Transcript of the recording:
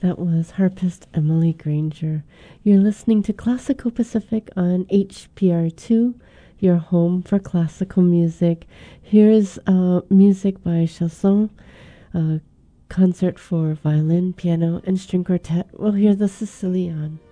That was harpist Emily Granger. You're listening to Classical Pacific on HPR2, your home for classical music. Here's music by Chausson, concert for violin, piano, and string quartet. We'll hear the Sicilian.